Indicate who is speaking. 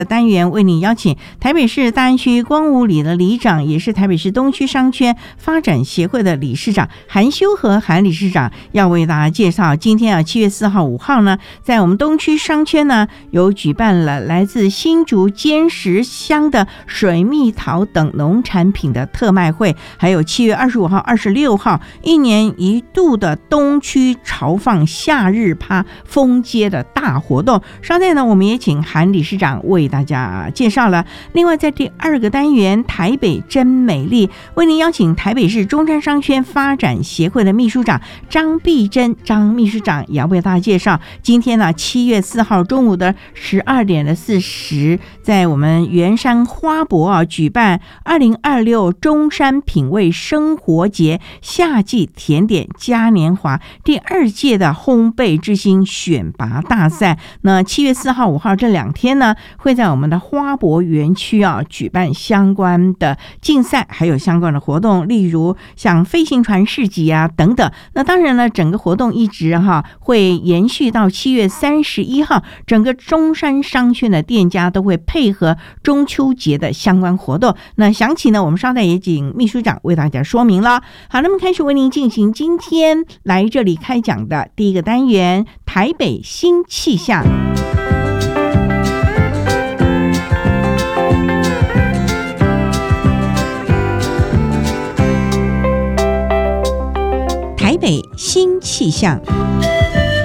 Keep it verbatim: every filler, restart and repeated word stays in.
Speaker 1: 单元为你邀请台北市大安区光武里的里长，也是台北市东区商圈发展协会的理事长韩修和韩理事长，要为大家介绍今天啊七月四号五号呢，在我们东区商圈呢有举办了来自新竹尖石乡的水蜜桃等农产品的特卖会，还有七月二十五号二十六号一年一度的东区潮放夏日趴封街的大活动。稍待呢我们也请韩理事长为大家介绍了。另外在第二个单元台北真美丽，为您邀请台北市中山商圈发展协会的秘书长张碧珍张秘书长也要为大家介绍今天呢七月四号中午的十二点的四十，在我们圆山花博啊举办二零二六中山品味生活节夏季甜点嘉年华第二届的烘焙之星选拔大赛。那七月四号五号这两天呢，会在我们的花博园区啊举办相关的竞赛，还有相关的活动，例如像飞行船市集啊等等。那当然了，整个活动一直哈会延续到七月三十一号，整个中山商圈的店家都会配合中秋节的相关活动。那详情呢，我们稍待也请秘书长为大家说明了。好，那么开始为您进行今天来这里开讲的第一个单元台北新气象。台北新气象。